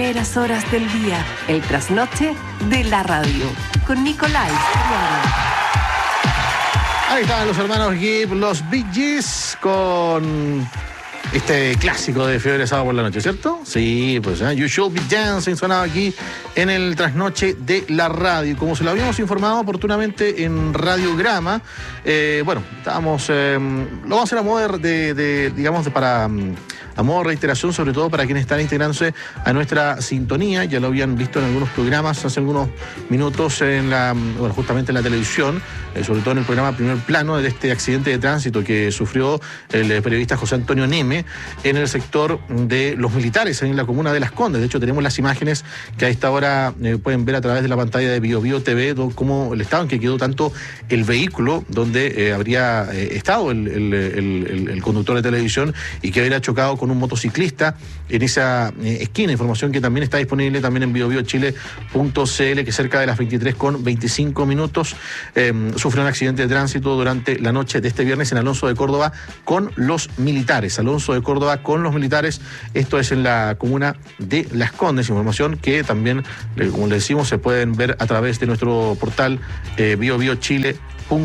primeras horas del día, el trasnoche de la radio, con Nicolás. Ahí estaban los hermanos Gibb, los Bee Gees, con este clásico de Fiebre de Sábado por la Noche, ¿cierto? Sí, pues You Should Be Dancing sonaba aquí en el trasnoche de la radio. Como se lo habíamos informado oportunamente en Radiograma, bueno, estábamos, lo vamos a hacer a modo a modo de reiteración, sobre todo para quienes están integrándose a nuestra sintonía. Ya lo habían visto en algunos programas hace algunos minutos justamente en la televisión, sobre todo en el programa Primer Plano, de este accidente de tránsito que sufrió el periodista José Antonio Neme en el sector de los militares, en la comuna de Las Condes. De hecho, tenemos las imágenes que a esta hora pueden ver a través de la pantalla de BioBio TV, cómo el estado en que quedó tanto el vehículo donde habría estado el conductor de televisión y que habría chocado con un motociclista en esa esquina. Información que también está disponible también en biobiochile.cl, que cerca de las 23:25 sufrió un accidente de tránsito durante la noche de este viernes en Alonso de Córdoba con los militares. Alonso de Córdoba con los militares, esto es en la comuna de Las Condes. Información que también, como les decimos, se pueden ver a través de nuestro portal biobiochile.cl,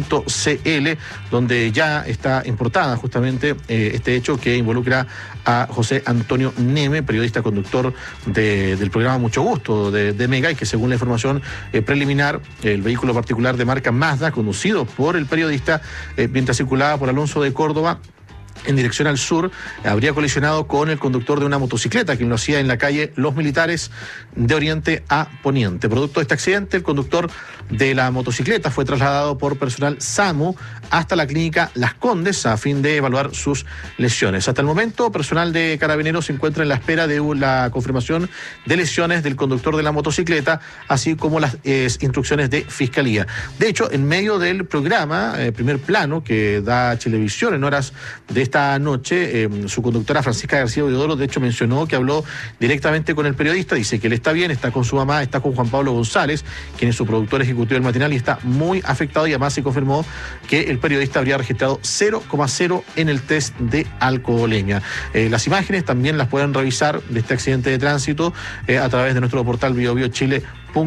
donde ya está importada justamente este hecho que involucra a José Antonio Neme, periodista conductor del programa Mucho Gusto de Mega, y que según la información preliminar, el vehículo particular de marca Mazda, conducido por el periodista, mientras circulaba por Alonso de Córdoba en dirección al sur, habría colisionado con el conductor de una motocicleta, quien lo hacía en la calle Los Militares, de oriente a poniente. Producto de este accidente, el conductor de la motocicleta fue trasladado por personal SAMU hasta la clínica Las Condes a fin de evaluar sus lesiones. Hasta el momento, personal de Carabineros se encuentra en la espera de la confirmación de lesiones del conductor de la motocicleta, así como las instrucciones de Fiscalía. De hecho, en medio del programa Primer Plano, que da Chilevisión en horas de esta noche, su conductora Francisca García Huidobro, de hecho, mencionó que habló directamente con el periodista. Dice que él está bien, está con su mamá, está con Juan Pablo González, quien es su productor ejecutivo del matinal, y está muy afectado, y además se confirmó que el periodista habría registrado 0,0 en el test de alcoholemia. Las imágenes también las pueden revisar de este accidente de tránsito a través de nuestro portal biobiochile.cl,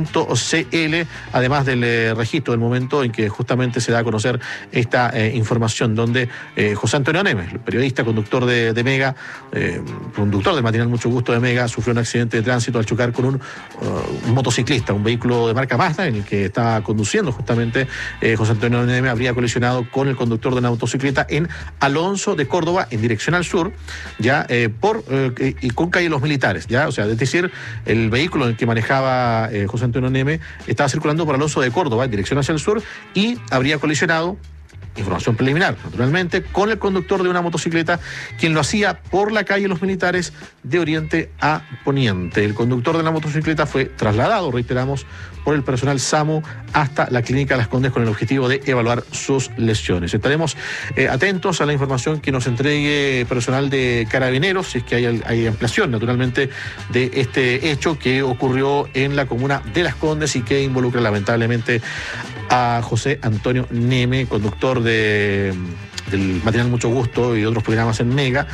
además del registro del momento en que justamente se da a conocer esta información, donde José Antonio Neme, el periodista, conductor de Mega, conductor del matinal Mucho Gusto de Mega, sufrió un accidente de tránsito al chocar con un motociclista, un vehículo de marca Mazda en el que estaba conduciendo justamente José Antonio Neme. Habría colisionado con el conductor de una motocicleta en Alonso de Córdoba en dirección al sur, ya y con calle Los Militares, ya, o sea, es decir, el vehículo en el que manejaba José Antonio Neme estaba circulando por Alonso de Córdoba en dirección hacia el sur y habría colisionado, información preliminar, naturalmente, con el conductor de una motocicleta, quien lo hacía por la calle Los Militares de oriente a poniente. El conductor de la motocicleta fue trasladado, reiteramos, por el personal SAMU hasta la clínica Las Condes con el objetivo de evaluar sus lesiones. Estaremos atentos a la información que nos entregue personal de Carabineros, si es que hay ampliación, naturalmente, de este hecho que ocurrió en la comuna de Las Condes y que involucra lamentablemente a José Antonio Neme, conductor del matinal Mucho Gusto y de otros programas en Mega,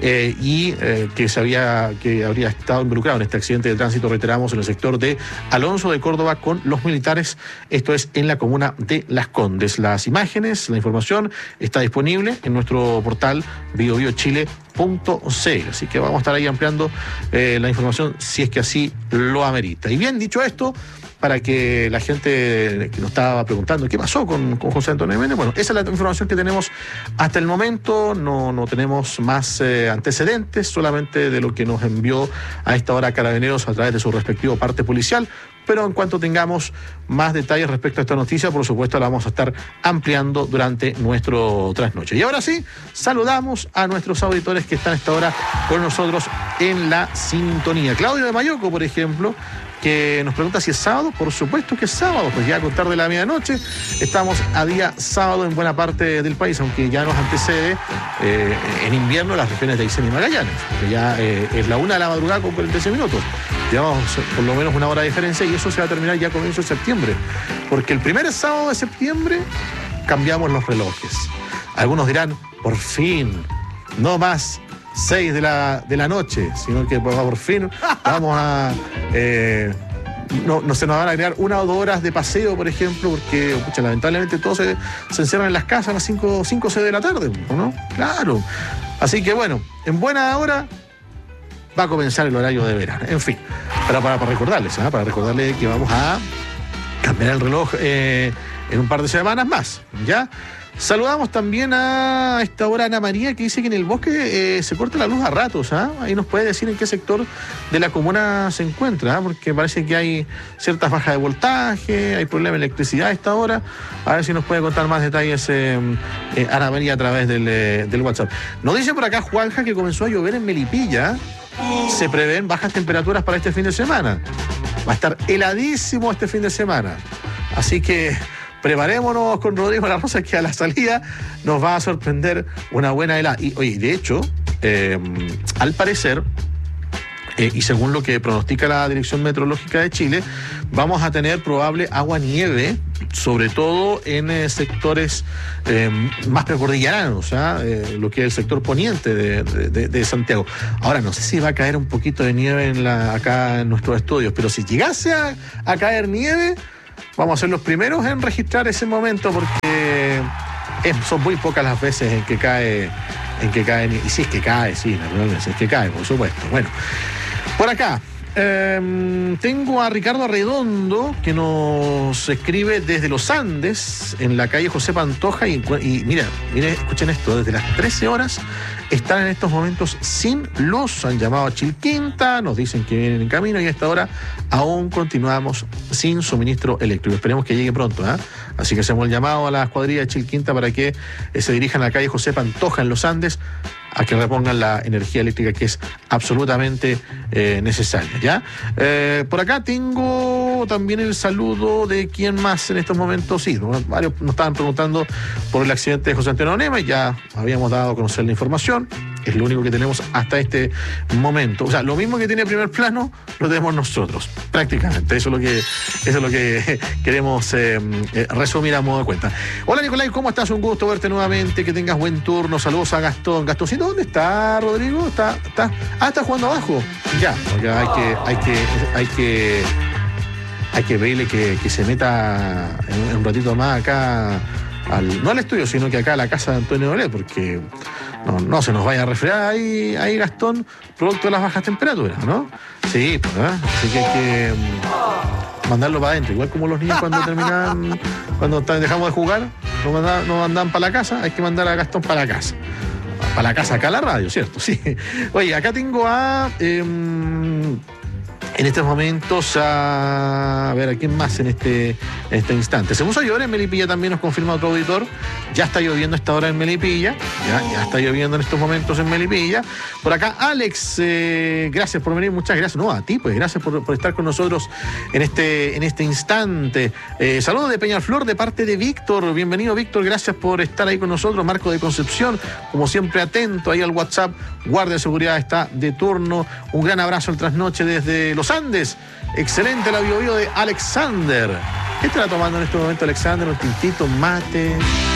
que habría estado involucrado en este accidente de tránsito, reiteramos, en el sector de Alonso de Córdoba con los militares, esto es en la comuna de Las Condes. Las imágenes, la información está disponible en nuestro portal biobiochile.cl, así que vamos a estar ahí ampliando la información si es que así lo amerita. Y bien, dicho esto, para que la gente que nos estaba preguntando qué pasó con José Antonio Neme, bueno, esa es la información que tenemos hasta el momento. No tenemos más antecedentes, solamente de lo que nos envió a esta hora Carabineros a través de su respectivo parte policial, pero en cuanto tengamos más detalles respecto a esta noticia, por supuesto la vamos a estar ampliando durante nuestro trasnoche. Y ahora sí, saludamos a nuestros auditores que están a esta hora con nosotros en la sintonía. Claudio de Mayoco, por ejemplo, que nos pregunta si es sábado. Por supuesto que es sábado, pues ya a contar de la medianoche estamos a día sábado en buena parte del país, aunque ya nos antecede en invierno las regiones de Aysén y Magallanes, porque ya es la 1 de la madrugada con 46 minutos. Llevamos por lo menos una hora de diferencia y eso se va a terminar ya a comienzo de septiembre, porque el primer sábado de septiembre cambiamos los relojes. Algunos dirán, por fin, no más 6 de la noche, sino que por fin vamos a... No se nos van a agregar 1 o 2 horas de paseo, por ejemplo, porque pucha, lamentablemente todos se encierran en las casas a las 5 o 6 de la tarde, ¿no? Claro. Así que bueno, en buena hora va a comenzar el horario de verano. En fin, para recordarles, para recordarles que vamos a cambiar el reloj en un par de semanas más, ¿ya? Saludamos también a esta hora a Ana María, que dice que en el bosque se corta la luz a ratos. Ahí nos puede decir en qué sector de la comuna se encuentra, porque parece que hay ciertas bajas de voltaje, hay problemas de electricidad a esta hora. A ver si nos puede contar más detalles Ana María a través del WhatsApp. Nos dice por acá Juanja que comenzó a llover en Melipilla. Se prevén bajas temperaturas para este fin de semana. Va a estar heladísimo este fin de semana. Así que preparémonos con Rodrigo La Rosa, que a la salida nos va a sorprender una buena helada. Y oye, de hecho, al parecer, y según lo que pronostica la Dirección Meteorológica de Chile, vamos a tener probable agua-nieve, sobre todo en sectores más precordilleranos, lo que es el sector poniente de Santiago. Ahora, no sé si va a caer un poquito de nieve acá en nuestros estudios, pero si llegase a caer nieve, vamos a ser los primeros en registrar ese momento, porque son muy pocas las veces en que cae, y si es que cae, sí, naturalmente, si es que cae, por supuesto. Bueno, por acá tengo a Ricardo Arredondo, que nos escribe desde los Andes, en la calle José Pantoja, y mira, escuchen esto, desde las 13 horas están en estos momentos sin luz. Han llamado a Chilquinta, nos dicen que vienen en camino, y a esta hora aún continuamos sin suministro eléctrico. Esperemos que llegue pronto, Así que hacemos el llamado a la escuadrilla de Chilquinta para que se dirijan a la calle José Pantoja en los Andes a que repongan la energía eléctrica, que es absolutamente necesaria, ¿ya? Por acá tengo también el saludo de quién más en estos momentos. Sí, varios nos estaban preguntando por el accidente de José Antonio Neme. Ya habíamos dado a conocer la información. Es lo único que tenemos hasta este momento. O sea, lo mismo que tiene Primer Plano, lo tenemos nosotros, prácticamente. Eso es lo que queremos resumir a modo de cuenta. Hola, Nicolai, ¿cómo estás? Un gusto verte nuevamente, que tengas buen turno. Saludos a Gastón. Gastoncito, ¿dónde está, Rodrigo? ¿Está jugando abajo? Ya, porque hay que pedirle que se meta en un ratito más acá, no al estudio, sino que acá a la casa de Antonio Olé, porque no se nos vaya a resfriar ahí Gastón, producto de las bajas temperaturas, ¿no? Sí, pues, así que hay que mandarlo para adentro, igual como los niños cuando dejamos de jugar, nos mandan para la casa, hay que mandar a Gastón para la casa. Para la casa acá a la radio, ¿cierto? Sí. Oye, acá tengo en estos momentos a ver a quién más en este instante. Se puso a llover en Melipilla, también nos confirma otro auditor. Ya está lloviendo a esta hora en Melipilla. Ya está lloviendo en estos momentos en Melipilla. Por acá, Alex, gracias por venir, muchas gracias. No, a ti, pues, gracias por estar con nosotros en este instante. Saludos de Peñaflor de parte de Víctor. Bienvenido, Víctor, gracias por estar ahí con nosotros. Marco de Concepción, como siempre, atento ahí al WhatsApp. Guardia de seguridad está de turno. Un gran abrazo al trasnoche desde los Andes. Excelente la bio de Alexander. ¿Qué estará tomando en este momento Alexander? Un tintito, mate.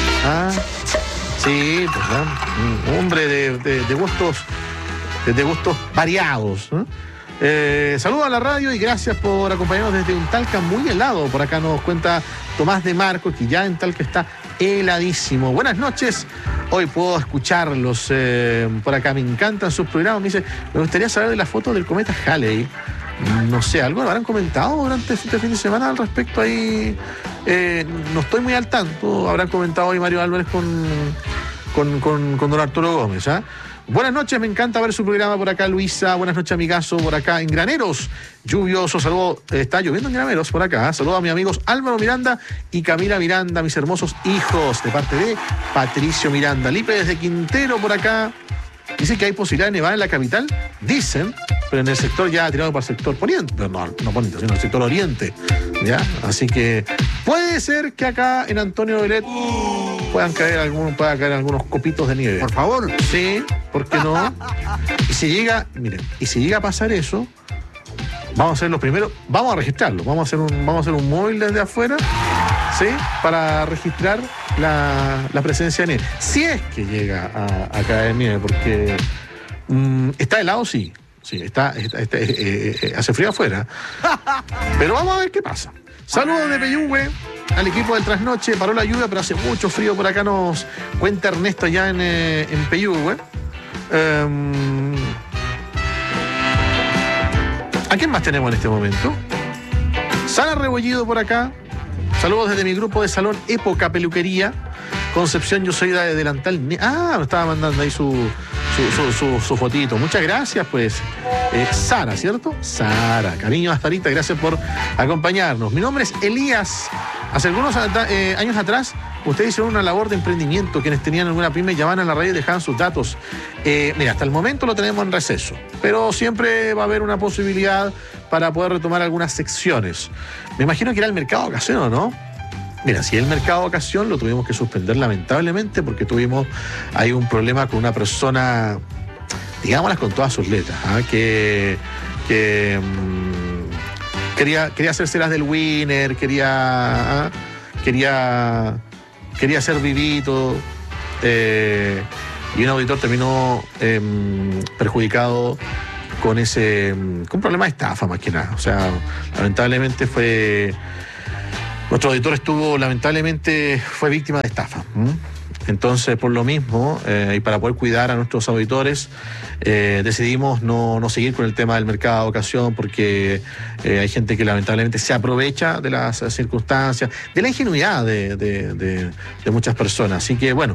Sí, pues, un hombre de gustos variados. Saludos a la radio y gracias por acompañarnos desde un Talca muy helado. Por acá nos cuenta Tomás de Marco, que ya en Talca está heladísimo. Buenas noches. Hoy puedo escucharlos por acá. Me encantan sus programas. Me dice, me gustaría saber de la foto del cometa Halley. No sé, ¿algo lo habrán comentado durante este fin de semana al respecto ahí? No estoy muy al tanto. Habrán comentado hoy Mario Álvarez con don Arturo Gómez, Buenas noches, me encanta ver su programa por acá, Luisa. Buenas noches, amigazo, por acá en Graneros. Lluvioso, saludo. Está lloviendo en Graneros por acá. Saludos a mis amigos Álvaro Miranda y Camila Miranda, mis hermosos hijos, de parte de Patricio Miranda. Lipe desde Quintero por acá. Dice que hay posibilidad de nevar en la capital, dicen, pero en el sector ya tirado para el sector poniente, pero no poniente, sino el sector oriente, ¿ya? Así que puede ser que acá en Antonio Belet puedan caer algunos copitos de nieve. Por favor. Sí, ¿por qué no? Y si llega a pasar eso, vamos a ser los primeros, vamos a registrarlo, vamos a hacer un móvil desde afuera, ¿sí? Para registrar la presencia de nieve. Si es que llega a caer nieve, porque ¿Está helado? Sí. Sí, hace frío afuera. Pero vamos a ver qué pasa. Saludos de Peyúgue al equipo del Trasnoche. Paró la lluvia, pero hace mucho frío por acá, nos cuenta Ernesto allá en Peyúgue. ¿A quién más tenemos en este momento? Sara Rebollido por acá. Saludos desde mi grupo de salón Época Peluquería. Concepción, yo soy de delantal. Me estaba mandando ahí su fotito. Muchas gracias, pues. Sara, ¿cierto? Sara. Cariño a Sarita, gracias por acompañarnos. Mi nombre es Elías. Hace algunos años atrás, ustedes hicieron una labor de emprendimiento. Quienes tenían alguna pyme llamaban a la radio y dejaban sus datos. Mira, hasta el momento lo tenemos en receso, pero siempre va a haber una posibilidad para poder retomar algunas secciones. Me imagino que era el mercado de ocasión, ¿no? Mira, si el mercado de ocasión lo tuvimos que suspender lamentablemente porque tuvimos ahí un problema con una persona, digámoslas con todas sus letras, que quería hacerse las del winner, quería ser vivito, y un auditor terminó perjudicado con un problema de estafa más que nada. O sea, lamentablemente nuestro auditor fue víctima de estafa. Entonces, por lo mismo, y para poder cuidar a nuestros auditores, decidimos no seguir con el tema del mercado de ocasión, porque hay gente que lamentablemente se aprovecha de las circunstancias, de la ingenuidad de muchas personas. Así que, bueno,